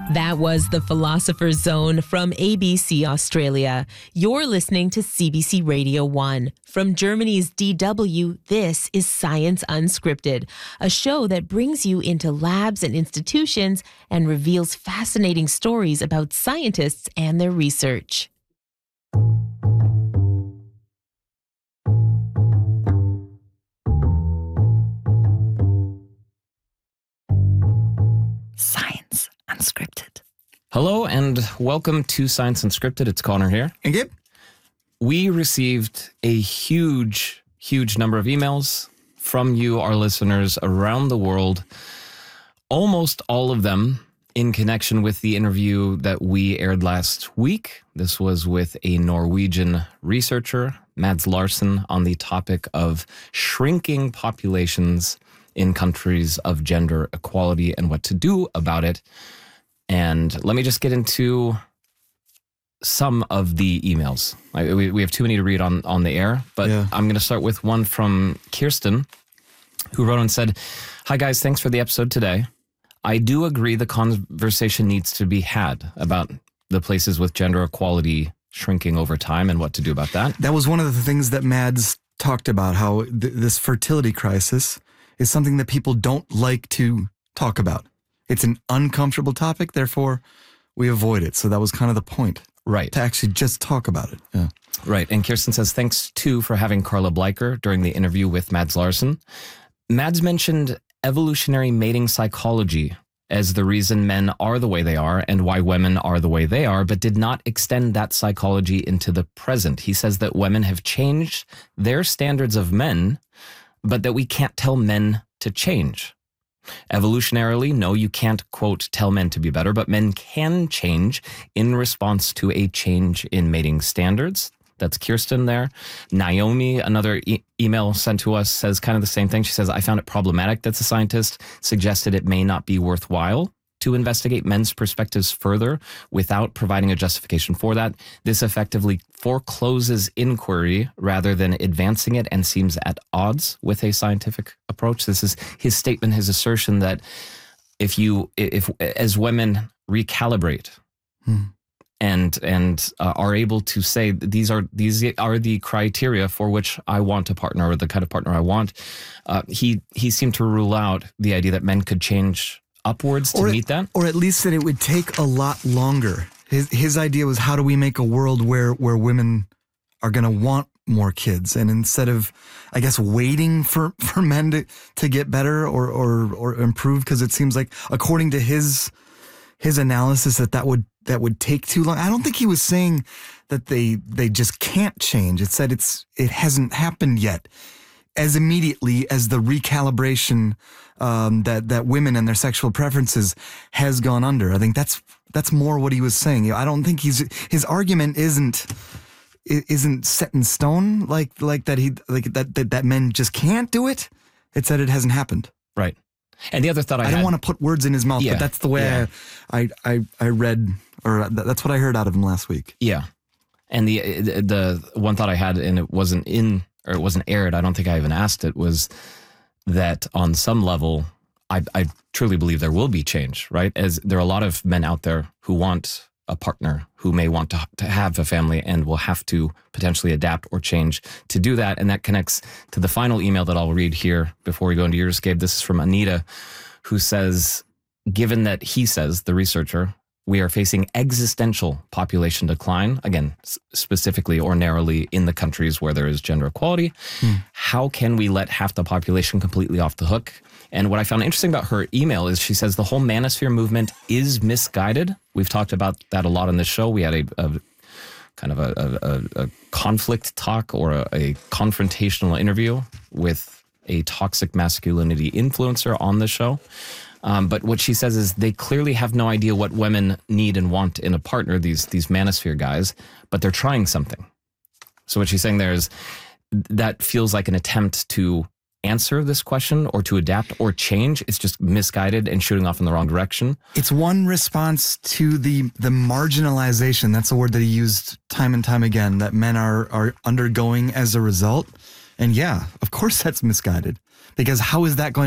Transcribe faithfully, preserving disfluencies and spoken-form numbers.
That was The Philosopher's Zone from A B C Australia. You're listening to C B C Radio one. From Germany's D W, this is Science Unscripted, a show that brings you into labs and institutions and reveals fascinating stories about scientists and their research. Science Unscripted. Hello and welcome to Science Unscripted. It's Connor here. And Gabe. We received a huge, huge number of emails from you, our listeners around the world. Almost all of them in connection with the interview that we aired last week. This was with a Norwegian researcher, Mads Larsen, on the topic of shrinking populations in countries of gender equality and what to do about it. And let me just get into some of the emails. Like, we, we have too many to read on, on the air, but yeah. I'm going to start with one from Kirsten, who wrote and said, "Hi guys, thanks for the episode today. I do agree the conversation needs to be had about the places with gender equality shrinking over time and what to do about that." That was one of the things that Mads talked about, how th- this fertility crisis is something that people don't like to talk about. It's an uncomfortable topic, therefore we avoid it. So that was kind of the point. Right. To actually just talk about it. Yeah. Right. And Kirsten says, thanks too for having Carla Bleicher during the interview with Mads Larsen. Mads mentioned evolutionary mating psychology as the reason men are the way they are and why women are the way they are, but did not extend that psychology into the present. He says that women have changed their standards of men, but that we can't tell men to change. Evolutionarily, no, you can't, quote, tell men to be better, but men can change in response to a change in mating standards. That's Kirsten there. Naomi, another e- email sent to us, says kind of the same thing. She says, I found it problematic that the scientist suggested it may not be worthwhile to investigate men's perspectives further without providing a justification for that. This effectively forecloses inquiry rather than advancing it and seems at odds with a scientific approach. This is his statement, his assertion that if you, if as women recalibrate hmm. and and uh, are able to say these are these are the criteria for which I want a partner or the kind of partner I want, uh, he he seemed to rule out the idea that men could change upwards to or meet that? Or at least that it would take a lot longer. His his idea was, how do we make a world where, where women are going to want more kids? And instead of, I guess, waiting for, for men to, to get better or, or, or improve, because it seems like, according to his his analysis, that that would, that would take too long. I don't think he was saying that they they just can't change. It said it's it hasn't happened yet. As immediately as the recalibration um, that that women and their sexual preferences has gone under. I think that's that's more what he was saying. I don't think he's his argument isn't isn't set in stone like like that he like that that, that men just can't do it. It's that it hasn't happened. Right. And the other thought I, I had, don't want to put words in his mouth, yeah, but that's the way yeah. I, I I I read, or that's what I heard out of him last week. Yeah. And the the one thought I had, and it wasn't in. or it wasn't aired, I don't think I even asked it, was that on some level, I, I truly believe there will be change, right? As there are a lot of men out there who want a partner, who may want to, to have a family and will have to potentially adapt or change to do that. And that connects to the final email that I'll read here before we go into yours, Gabe. This is from Anita, who says, given that he says, the researcher, we are facing existential population decline, again, specifically or narrowly in the countries where there is gender equality. Hmm. How can we let half the population completely off the hook? And what I found interesting about her email is she says the whole manosphere movement is misguided. We've talked about that a lot on this show. We had a, a kind of a, a, a conflict talk or a, a confrontational interview with a toxic masculinity influencer on the show. Um, but what she says is they clearly have no idea what women need and want in a partner, these these manosphere guys, but they're trying something. So what she's saying there is that feels like an attempt to answer this question or to adapt or change. It's just misguided and shooting off in the wrong direction. It's one response to the the marginalization. That's a word that he used time and time again, that men are are undergoing as a result. And yeah, of course that's misguided, because how is that going